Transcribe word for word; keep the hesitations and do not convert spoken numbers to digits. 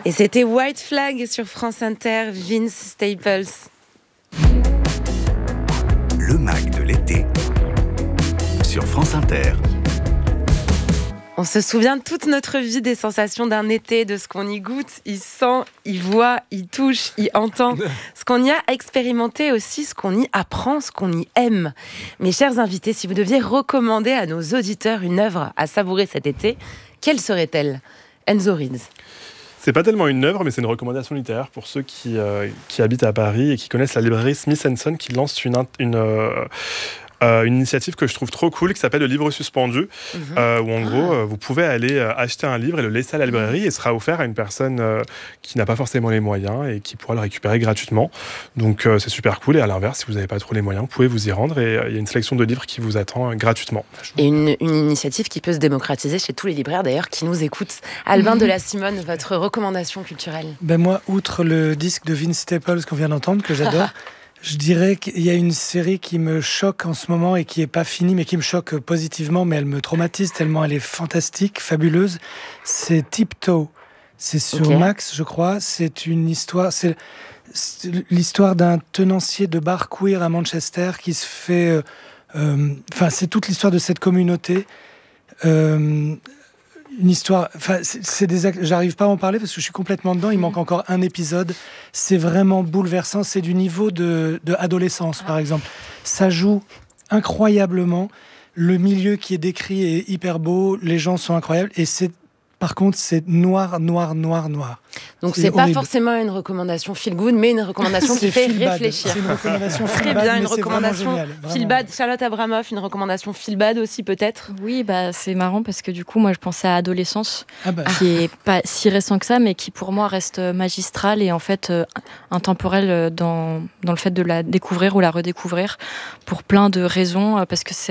Et c'était White Flag sur France Inter, Vince Staples. Le Mac de l'été sur France Inter. On se souvient toute notre vie des sensations d'un été, de ce qu'on y goûte, y sent, y voit, y touche, y entend, ce qu'on y a expérimenté aussi, ce qu'on y apprend, ce qu'on y aime. Mes chers invités, si vous deviez recommander à nos auditeurs une œuvre à savourer cet été, quelle serait-elle ? Enzo Rids. C'est pas tellement une œuvre, mais c'est une recommandation littéraire pour ceux qui, euh, qui habitent à Paris et qui connaissent la librairie Smith and Son, qui lance une... une euh, Euh, une initiative que je trouve trop cool qui s'appelle le livre suspendu, mmh. euh, où en ah. gros euh, vous pouvez aller euh, acheter un livre et le laisser à la librairie et sera offert à une personne euh, qui n'a pas forcément les moyens et qui pourra le récupérer gratuitement. Donc euh, c'est super cool, et à l'inverse, si vous n'avez pas trop les moyens, vous pouvez vous y rendre et il euh, y a une sélection de livres qui vous attend euh, gratuitement. Et une, une initiative qui peut se démocratiser chez tous les libraires d'ailleurs qui nous écoutent. Albin mmh. de la Simone, votre recommandation culturelle ? Ben moi, outre le disque de Vince Staples qu'on vient d'entendre, que j'adore, je dirais qu'il y a une série qui me choque en ce moment et qui n'est pas finie, mais qui me choque positivement, mais elle me traumatise tellement elle est fantastique, fabuleuse. C'est Tiptoe. C'est sur okay. Max, je crois. C'est une histoire... C'est, c'est l'histoire d'un tenancier de bar queer à Manchester qui se fait... Euh, euh, enfin, c'est toute l'histoire de cette communauté. Euh, une histoire... Enfin, c'est, c'est des, j'arrive pas à en parler parce que je suis complètement dedans. Il manque encore un épisode. C'est vraiment bouleversant. C'est du niveau de, de adolescence, par exemple. Ça joue incroyablement. Le milieu qui est décrit est hyper beau. Les gens sont incroyables. Et c'est, par contre, c'est noir, noir, noir, noir. Donc c'est, c'est pas forcément une recommandation feel good, mais une recommandation qui fait réfléchir. C'est une recommandation très bad, bien, une recommandation feel bad. Charlotte Abramoff, une recommandation feel bad aussi peut-être. Oui, bah c'est marrant parce que du coup moi je pensais à Adolescence, ah bah. qui est pas si récent que ça, mais qui pour moi reste magistral et en fait euh, intemporel dans dans le fait de la découvrir ou la redécouvrir pour plein de raisons, parce que c'est